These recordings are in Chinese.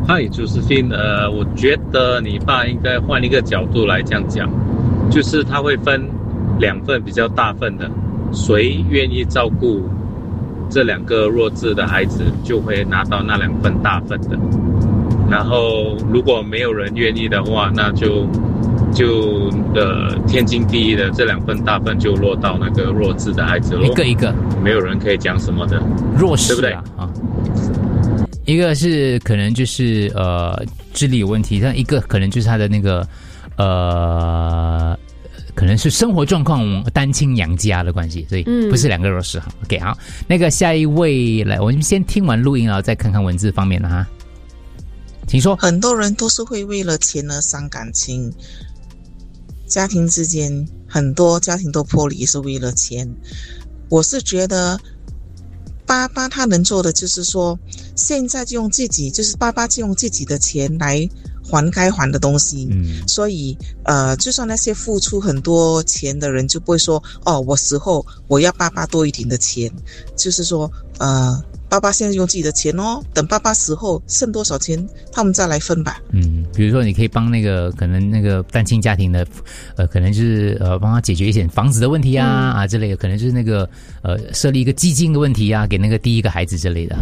嗨，朱世斌，我觉得你爸应该换一个角度来这样讲，就是他会分2份比较大份的，谁愿意照顾这2个弱智的孩子，就会拿到那2份大份的。然后如果没有人愿意的话，那就天经地义的这2份大份就落到那个弱智的孩子咯， 一个没有人可以讲什么的， 弱势、啊、 对不对啊？一个是可能就是智力有问题，但一个可能就是他的那个可能是生活状况单亲养家的关系，所以不是2个弱势哈。OK， 好，那个下一位来，我们先听完录音啊，再看看文字方面了哈。请说。 很多人都是会为了钱而伤感情，家庭之间很多家庭都破离是为了钱。我是觉得爸爸他能做的就是说，现在就用自己，就是爸爸就用自己的钱来还该还的东西。所以就算那些付出很多钱的人就不会说我死后我要爸爸多一点的钱，就是说爸爸现在用自己的钱等爸爸死后剩多少钱他们再来分吧。 比如说你可以帮那个可能那个单亲家庭的可能就是帮他解决一些房子的问题啊之类的，可能就是那个设立一个基金的问题啊，给那个第一个孩子之类的。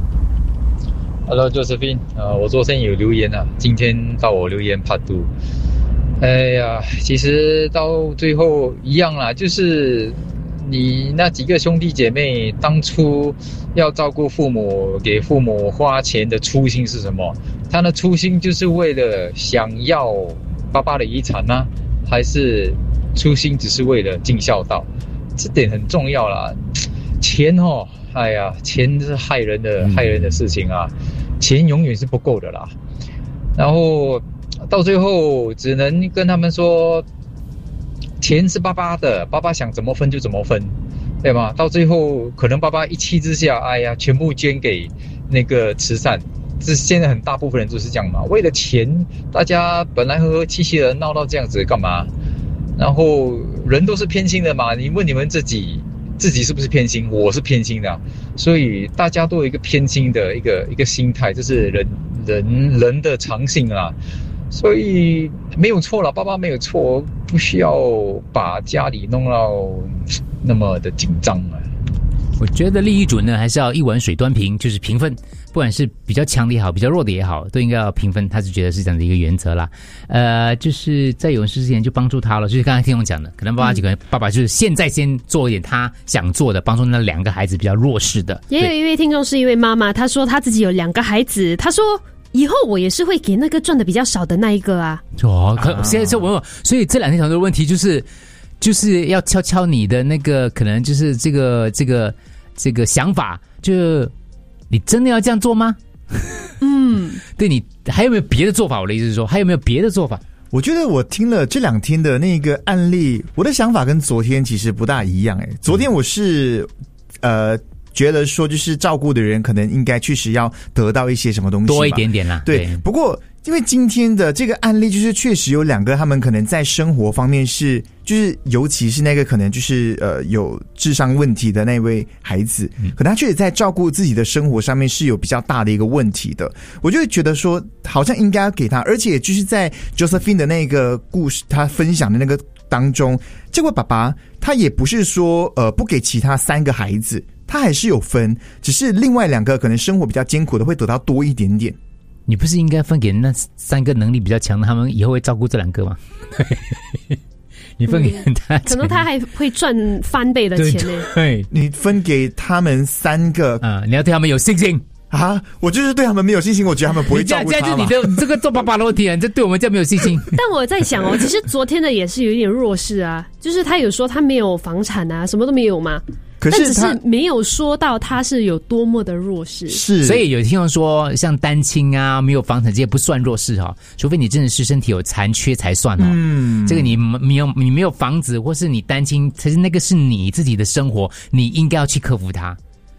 Hello Josephine， 我昨天有留言啊，今天到我留言 part 2。哎呀，其实到最后一样啦，就是你那几个兄弟姐妹当初要照顾父母，给父母花钱的初心是什么？他的初心就是为了想要爸爸的遗产吗？还是初心只是为了尽孝道？这点很重要啦。钱哎呀，钱是害人的事情啊，钱永远是不够的啦。然后到最后只能跟他们说，钱是爸爸的，爸爸想怎么分就怎么分，对吗？到最后可能爸爸一气之下，哎呀，全部捐给那个慈善。这现在很大部分人都是这样嘛，为了钱，大家本来和和气气的闹到这样子干嘛？然后人都是偏心的嘛，你问你们自己是不是偏心？我是偏心的所以大家都有一个偏心的一个心态，这是人的常性啊。所以没有错了，爸爸没有错，不需要把家里弄到那么的紧张啊。 我觉得利益准呢，还是要一碗水端平，就是平分，不管是比较强的也好，比较弱的也好，都应该要平分。他是觉得是这样的一个原则啦。就是在有事之前就帮助他了，就是刚才听我讲的，可能爸爸就是现在先做一点他想做的，帮助那2个孩子比较弱势的。 也有一位听众是一位妈妈，她说她自己有2个孩子，她说以后我也是会给那个赚的比较少的那一个啊。 现在就问，所以这2天讨论的问题就是要敲你的那个，可能就是这个想法，就你真的要这样做吗？对，你还有没有别的做法？我的意思是说，还有没有别的做法？ 我觉得我听了这2天的那个案例，我的想法跟昨天其实不大一样。昨天我是觉得说，就是照顾的人可能应该确实要得到一些什么东西多一点点啦。 对，不过因为今天的这个案例就是确实有2个他们可能在生活方面是，就是尤其是那个可能就是有智商问题的那位孩子，可能他确实在照顾自己的生活上面是有比较大的一个问题的。我就会觉得说好像应该要给他，而且就是在 Josephine 的那个故事他分享的那个当中，这位爸爸他也不是说不给其他3个孩子，他还是有分，只是另外2个可能生活比较艰苦的会得到多一点点。 你不是应该分给那3个能力比较强的，他们以后会照顾这2个吗？你分给他， 可能他还会赚翻倍的钱呢。 对，你分给他们3个你要对他们有信心啊！我就是对他们没有信心，我觉得他们不会照顾他嘛。 这就是你的这个做爸爸的问题啊！这对我们这样没有信心。 但我在想其实昨天的也是有一点弱势啊，就是他有说他没有房产啊，什么都没有嘛。 可是但只是没有说到他是有多么的弱势， 是， 所以有听众说，像单亲啊、没有房产这些不算弱势除非你真的是身体有残缺才算这个你没有房子，或是你单亲，其实那个是你自己的生活，你应该要去克服它。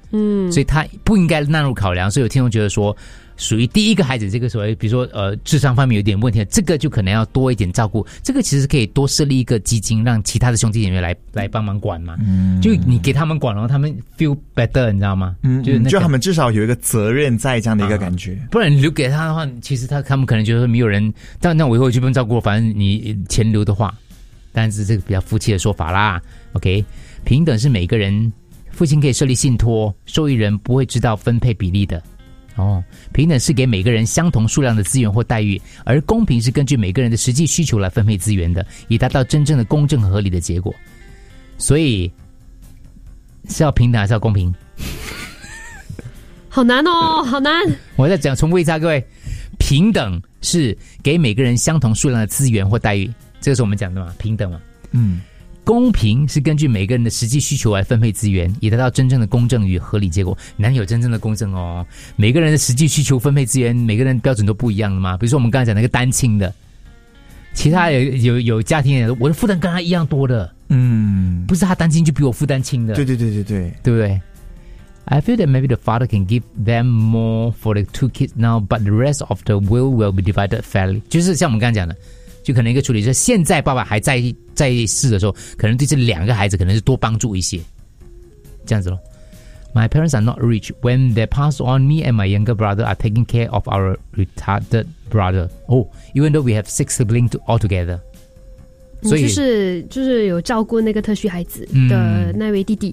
所以他不应该纳入考量。所以有听众觉得说，属于第一个孩子这个所谓，比如说智商方面有点问题，这个就可能要多一点照顾。这个其实可以多设立一个基金，让其他的兄弟姐妹来帮忙管嘛。就你给他们管，然后他们 feel better， 你知道吗？ 就他们至少有一个责任在这样的一个感觉。 不然你留给他的话，其实他们可能觉得没有人，那我以后就不用照顾，反正你钱留的话，但是这个比较夫妻的说法啦。OK， 平等是每个人，父亲可以设立信托，受益人不会知道分配比例的。平等是给每个人相同数量的资源或待遇，而公平是根据每个人的实际需求来分配资源的，以达到真正的公正和合理的结果。所以是要平等还是要公平？ 好难哦，好难。 我再重复一下，各位，平等是给每个人相同数量的资源或待遇，这个是我们讲的嘛，平等嘛。公平是根据每个人的实际需求来分配资源，以达到真正的公正与合理结果。哪有真正的公正哦？每个人的实际需求分配资源，每个人标准都不一样的嘛。比如说我们刚才讲那个单亲的，其他有家庭的，我的负担跟他一样多的。不是他单亲就比我负担轻的。对，对不对？I feel that maybe the father can give them more for the 2 kids now, but the rest of the will be divided fairly. 就是像我们刚才讲的。就可能一个处理，就是现在爸爸还在世的时候，可能对这2个孩子可能是多帮助一些，这样子咯。My parents are not rich. When they pass on, me and my younger brother are taking care of our retarded brother. Even though we have 6 siblings all together. 所以就是有照顾那个特需孩子的那位弟弟。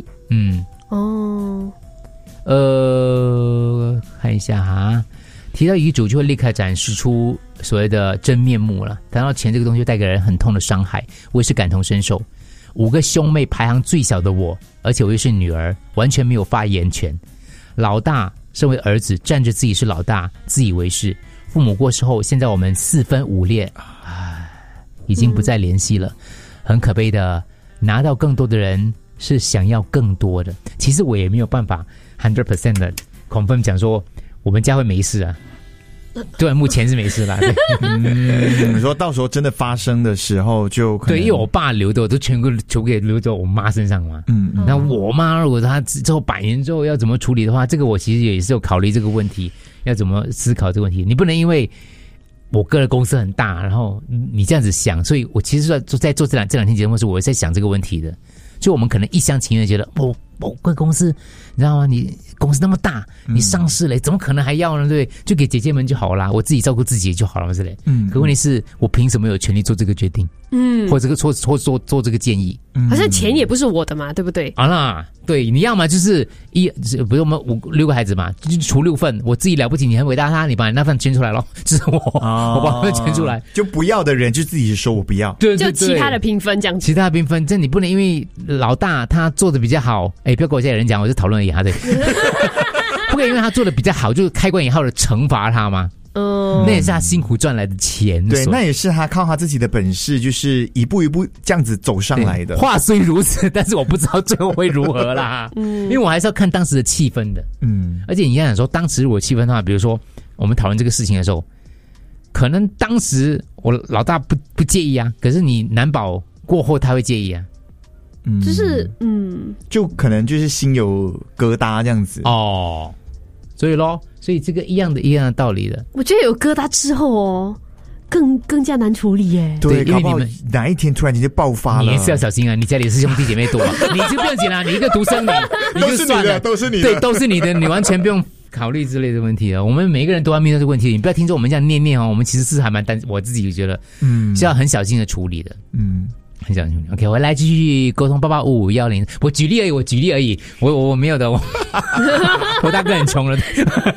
看一下哈。提到遗嘱就会立刻展示出所谓的真面目了。谈到钱这个东西，带给人很痛的伤害，我也是感同身受。5个兄妹排行最小的我，而且我又是女儿，完全没有发言权。老大身为儿子，站着自己是老大，自以为是。父母过世后，现在我们4分5裂，已经不再联系了。很可悲的，拿到更多的人是想要更多的。其实我也没有办法 100% 的 confirm 讲说我们家会没事啊。对，目前是没事啦。 你说到时候真的发生的时候，就可能对，因为我爸留的我都全部给留在我妈身上嘛。那我妈如果她之后100年之后要怎么处理的话，这个我其实也是有考虑这个问题，要怎么思考这个问题。你不能因为我哥的公司很大，然后你这样子想，所以我其实在做这两天节目时，我在想这个问题的。就我们可能一厢情愿觉得，某个公司，你知道吗？你公司那么大，你上市了，怎么可能还要呢？对，就给姐姐们就好啦，我自己照顾自己就好了嘛之类。可问题是我凭什么有权利做这个决定？或者做这个建议？ 好像钱也不是我的嘛，对不对？ 啊啦，对，你要嘛就是比如我们6个孩子嘛，就除6份，我自己了不起，你很伟大，你把你那份捐出来咯，这是我把那份捐出来， 就不要的人就自己说我不要， 对， 就其他的评分这样子， 其他的评分，这你不能因为老大他做的比较好，不要跟我家里人讲，我就讨论而已哈，对，不可以因为他做的比较好，就开关以后的惩罚他吗？那也是他辛苦赚来的钱， 对，那也是他靠他自己的本事，就是一步一步这样子走上来的。 话虽如此，但是我不知道最后会如何啦。因为我还是要看当时的气氛的。而且你想说，当时如果气氛的话，比如说我们讨论这个事情的时候，可能当时我老大不介意啊，可是你难保过后他会介意啊。 就是就可能就是心有疙瘩这样子哦。所以这个一样的道理的。 我觉得有疙瘩之后更加难处理耶。 对，因为你们哪一天突然间就爆发了， 你也是要小心啊！你家里是兄弟姐妹多，你就不用紧啦，你一个独生女，你就算了， 都是你的， 对，都是你的，你完全不用考虑之类的问题了。我们每一个人都要面对这个问题，你不要听着我们这样念哦，我们其实是还蛮我自己觉得，是要很小心的处理的，很小心。OK， 我来继续沟通885510。我举例而已，我没有的，我大哥很穷了。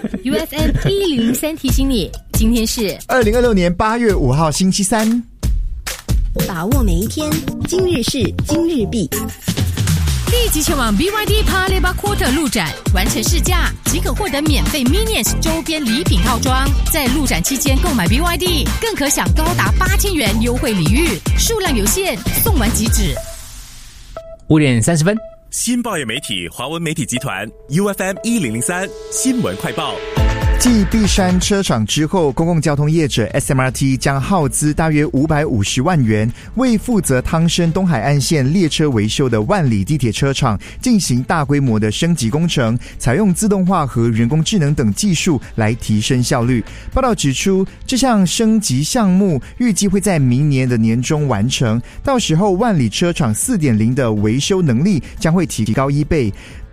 UFM 1003提醒你，今天是 2026年8月5号星期三， 把握每一天，今日事今日毕。立即前往 BYD 帕列巴 Quarter 路展，完成试驾即可获得免费 Minions 周边礼品套装。在路展期间购买 BYD， 更可享高达8000元优惠礼遇，数量有限，送完即止。 5点30分， 新报业媒体华文媒体集团 UFM 1003新闻快报。 继碧山车厂之后，公共交通业者 SMRT 将耗资大约550万元，为负责汤申东海岸线列车维修的万里地铁车厂进行大规模的升级工程，采用自动化和人工智能等技术来提升效率。报道指出，这项升级项目预计会在明年的年中完成，到时候万里车厂 4.0 的维修能力将会提高1倍。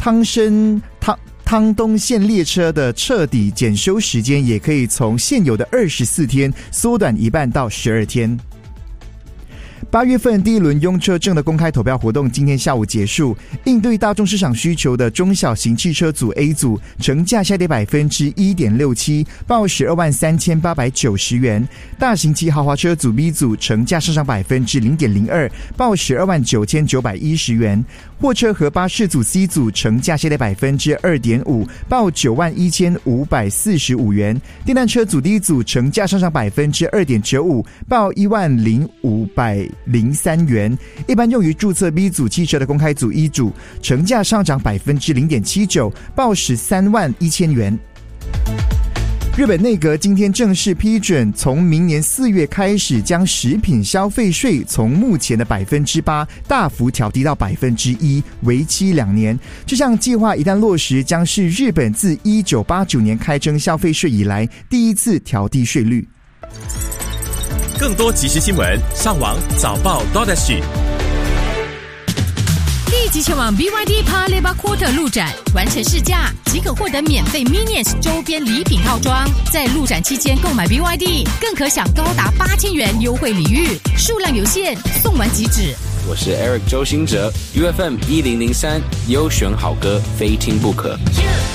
汤东线列车的彻底检修时间也可以从现有的24天缩短一半到12天。8月份第一轮用车证的公开投票活动今天下午结束，应对大众市场需求的中小型汽车组 A 组成价下跌 1.67%， 报123890元；大型及豪华车组 B 组成价上涨 0.02%， 报129910元；货车和巴士组 C 组成价下跌 2.5%， 报91545元；电单车组 D 组成价上涨 2.95%， 报10503元。一般用于注册 B 组汽车的公开组 E 组成价上涨 0.79%， 报131000元。日本内阁今天正式批准，从明年4月开始，将食品消费税从目前的 8% 大幅调低到 1%， 为期2年。这项计划一旦落实，将是日本自1989年开征消费税以来第一次调低税率。 更多即时新闻，上网早报 .SG。 立即前往 BYD 帕列巴 Quarter 路展，完成试驾即可获得免费 Minions 周边礼品套装。在路展期间购买 BYD， 更可享高达8000元优惠礼遇，数量有限，送完即止。 我是 Eric 周兴哲 ，UFM 1003优选好歌，非听不可。